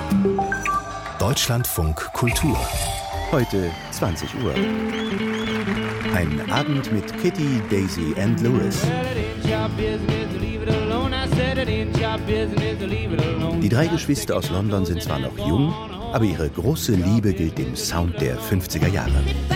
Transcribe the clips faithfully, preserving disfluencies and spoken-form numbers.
Deutschlandfunk Kultur. Heute zwanzig Uhr. Ein Abend mit Kitty, Daisy and Lewis. Die drei Geschwister aus London sind zwar noch jung, aber ihre große Liebe gilt dem Sound der fünfziger Jahre.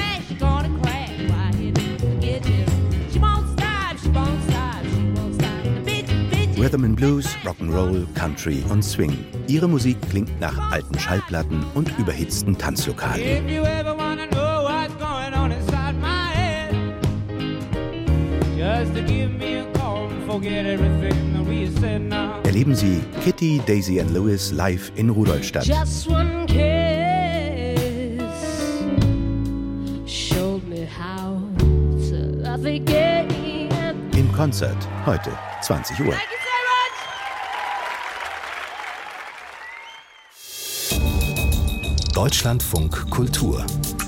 Rhythm and Blues, Rock'n'Roll, Country und Swing. Ihre Musik klingt nach alten Schallplatten und überhitzten Tanzlokalen. Erleben Sie Kitty, Daisy and Lewis live in Rudolstadt. Just one kiss showed me how to love again. Im Konzert, heute zwanzig Uhr. Deutschlandfunk Kultur.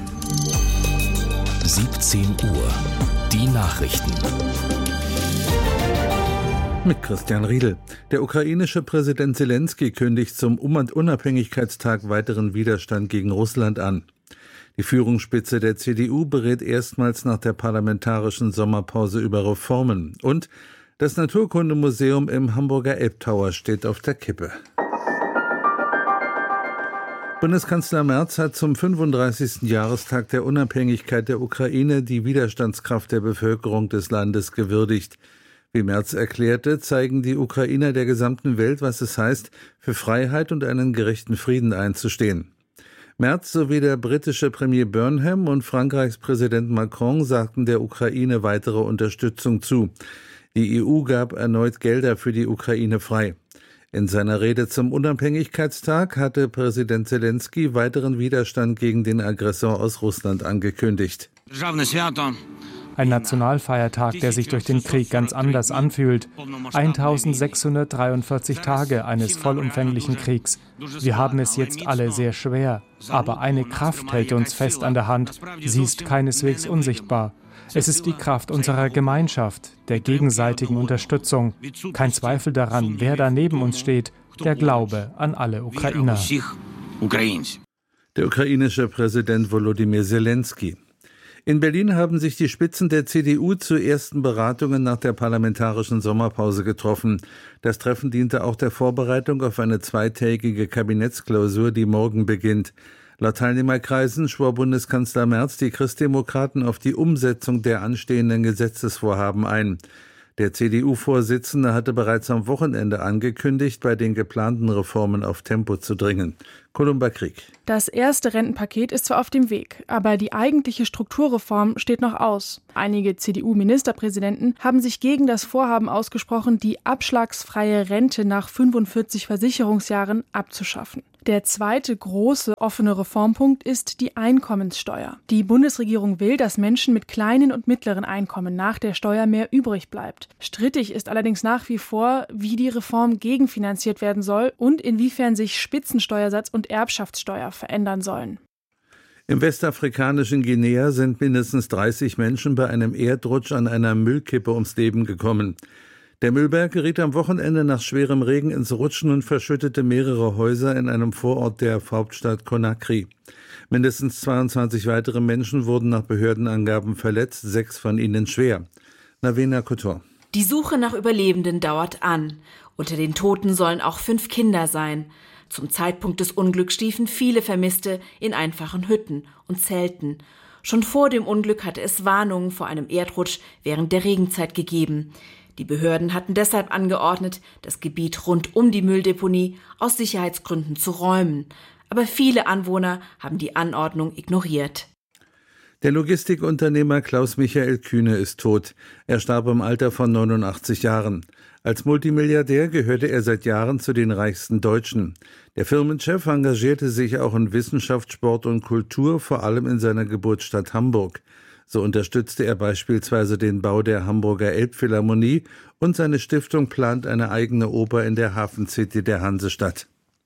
siebzehn Uhr. Die Nachrichten. Mit Christian Riedel. Der ukrainische Präsident Selenskyj kündigt zum Unabhängigkeitstag weiteren Widerstand gegen Russland an. Die Führungsspitze der C D U berät erstmals nach der parlamentarischen Sommerpause über Reformen. Und das Naturkundemuseum im Hamburger Elbtower steht auf der Kippe. Bundeskanzler Merz hat zum fünfunddreißigsten Jahrestag der Unabhängigkeit der Ukraine die Widerstandskraft der Bevölkerung des Landes gewürdigt. Wie Merz erklärte, zeigen die Ukrainer der gesamten Welt, was es heißt, für Freiheit und einen gerechten Frieden einzustehen. Merz sowie der britische Premier Burnham und Frankreichs Präsident Macron sagten der Ukraine weitere Unterstützung zu. Die E U gab erneut Gelder für die Ukraine frei. In seiner Rede zum Unabhängigkeitstag hatte Präsident Selenskyj weiteren Widerstand gegen den Aggressor aus Russland angekündigt. Ein Nationalfeiertag, der sich durch den Krieg ganz anders anfühlt. eintausendsechshundertdreiundvierzig Tage eines vollumfänglichen Kriegs. Wir haben es jetzt alle sehr schwer. Aber eine Kraft hält uns fest an der Hand. Sie ist keineswegs unsichtbar. Es ist die Kraft unserer Gemeinschaft, der gegenseitigen Unterstützung. Kein Zweifel daran, wer da neben uns steht, der Glaube an alle Ukrainer. Der ukrainische Präsident Volodymyr Selenskyj. In Berlin haben sich die Spitzen der C D U zu ersten Beratungen nach der parlamentarischen Sommerpause getroffen. Das Treffen diente auch der Vorbereitung auf eine zweitägige Kabinettsklausur, die morgen beginnt. Laut Teilnehmerkreisen schwor Bundeskanzler Merz die Christdemokraten auf die Umsetzung der anstehenden Gesetzesvorhaben ein. Der C D U-Vorsitzende hatte bereits am Wochenende angekündigt, bei den geplanten Reformen auf Tempo zu dringen. Kolumba Krieg. Das erste Rentenpaket ist zwar auf dem Weg, aber die eigentliche Strukturreform steht noch aus. Einige C D U-Ministerpräsidenten haben sich gegen das Vorhaben ausgesprochen, die abschlagsfreie Rente nach fünfundvierzig Versicherungsjahren abzuschaffen. Der zweite große offene Reformpunkt ist die Einkommenssteuer. Die Bundesregierung will, dass Menschen mit kleinen und mittleren Einkommen nach der Steuer mehr übrig bleibt. Strittig ist allerdings nach wie vor, wie die Reform gegenfinanziert werden soll und inwiefern sich Spitzensteuersatz und Erbschaftssteuer verändern sollen. Im westafrikanischen Guinea sind mindestens dreißig Menschen bei einem Erdrutsch an einer Müllkippe ums Leben gekommen. Der Müllberg geriet am Wochenende nach schwerem Regen ins Rutschen und verschüttete mehrere Häuser in einem Vorort der Hauptstadt Conakry. Mindestens zweiundzwanzig weitere Menschen wurden nach Behördenangaben verletzt, sechs von ihnen schwer. Navena Couture. Die Suche nach Überlebenden dauert an. Unter den Toten sollen auch fünf Kinder sein. Zum Zeitpunkt des Unglücks schliefen viele Vermisste in einfachen Hütten und Zelten. Schon vor dem Unglück hatte es Warnungen vor einem Erdrutsch während der Regenzeit gegeben. Die Behörden hatten deshalb angeordnet, das Gebiet rund um die Mülldeponie aus Sicherheitsgründen zu räumen. Aber viele Anwohner haben die Anordnung ignoriert. Der Logistikunternehmer Klaus-Michael Kühne ist tot. Er starb im Alter von neunundachtzig Jahren. Als Multimilliardär gehörte er seit Jahren zu den reichsten Deutschen. Der Firmenchef engagierte sich auch in Wissenschaft, Sport und Kultur, vor allem in seiner Geburtsstadt Hamburg. So unterstützte er beispielsweise den Bau der Hamburger Elbphilharmonie und seine Stiftung plant eine eigene Oper in der Hafencity der Hansestadt.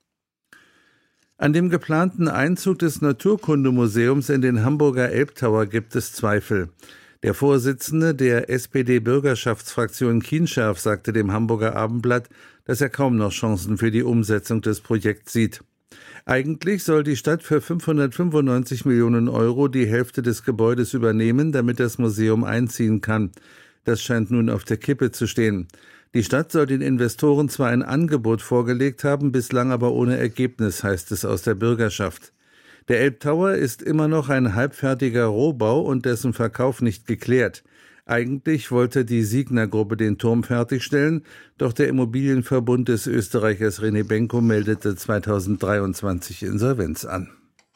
An dem geplanten Einzug des Naturkundemuseums in den Hamburger Elbtower gibt es Zweifel. Der Vorsitzende der S P D-Bürgerschaftsfraktion Kienscherf sagte dem Hamburger Abendblatt, dass er kaum noch Chancen für die Umsetzung des Projekts sieht. Eigentlich soll die Stadt für fünfhundertfünfundneunzig Millionen Euro die Hälfte des Gebäudes übernehmen, damit das Museum einziehen kann. Das scheint nun auf der Kippe zu stehen. Die Stadt soll den Investoren zwar ein Angebot vorgelegt haben, bislang aber ohne Ergebnis, heißt es aus der Bürgerschaft. Der Elbtower ist immer noch ein halbfertiger Rohbau und dessen Verkauf nicht geklärt. Eigentlich wollte die Signa-Gruppe den Turm fertigstellen, doch der Immobilienverbund des Österreichers René Benko meldete zweitausenddreiundzwanzig Insolvenz an.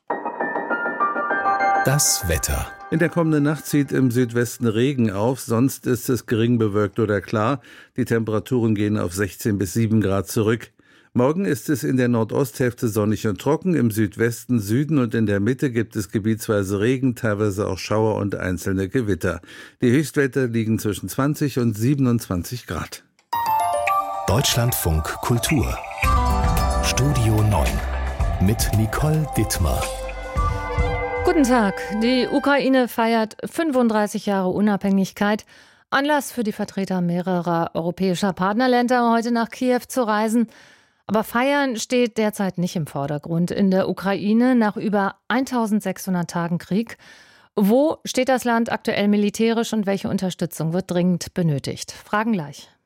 Das Wetter. In der kommenden Nacht zieht im Südwesten Regen auf, sonst ist es gering bewölkt oder klar. Die Temperaturen gehen auf sechzehn bis sieben Grad zurück. Morgen ist es in der Nordosthälfte sonnig und trocken, im Südwesten, Süden und in der Mitte gibt es gebietsweise Regen, teilweise auch Schauer und einzelne Gewitter. Die Höchstwerte liegen zwischen zwanzig und siebenundzwanzig Grad. Deutschlandfunk Kultur. Studio neun mit Nicole Dittmar. Guten Tag. Die Ukraine feiert fünfunddreißig Jahre Unabhängigkeit. Anlass für die Vertreter mehrerer europäischer Partnerländer, heute nach Kiew zu reisen. Aber Feiern steht derzeit nicht im Vordergrund. In der Ukraine nach über eintausendsechshundert Tagen Krieg. Wo steht das Land aktuell militärisch und welche Unterstützung wird dringend benötigt? Fragen gleich.